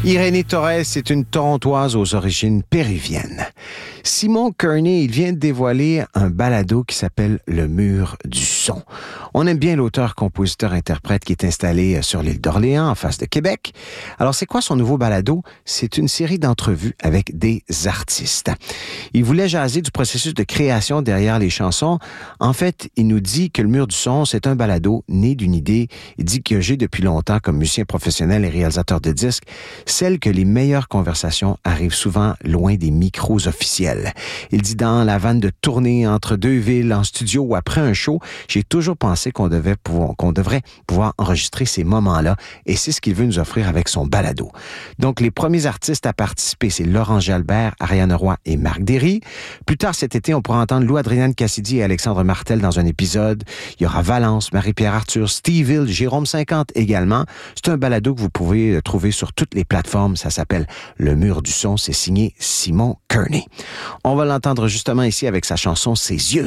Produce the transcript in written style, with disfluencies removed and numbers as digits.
Irénée Torres est une Torontoise aux origines péruviennes. Simon Kearney, il vient de dévoiler un balado qui s'appelle Le Mur du Son. On aime bien l'auteur, compositeur, interprète qui est installé sur l'île d'Orléans, en face de Québec. Alors, c'est quoi son nouveau balado? C'est une série d'entrevues avec des artistes. Il voulait jaser du processus de création derrière les chansons. En fait, il nous dit que Le Mur du Son, c'est un balado né d'une idée. Il dit que j'ai depuis longtemps, comme musicien professionnel et réalisateur de disques, celle que les meilleures conversations arrivent souvent loin des micros officiels. Il dit dans la vanne de tournée entre deux villes, en studio ou après un show, j'ai toujours pensé qu'on devrait pouvoir enregistrer ces moments-là et c'est ce qu'il veut nous offrir avec son balado. Donc, les premiers artistes à participer, c'est Laurent Jalbert, Ariane Roy et Marc Derry. Plus tard cet été, on pourra entendre Lou-Adrienne Cassidy et Alexandre Martel dans un épisode. Il y aura Valence, Marie-Pierre Arthur, Steve Hill, Jérôme 50 également. C'est un balado que vous pouvez trouver sur toutes les plateformes. Ça s'appelle Le Mur du Son. C'est signé Simon Kearney. On va l'entendre justement ici avec sa chanson « Ses yeux ».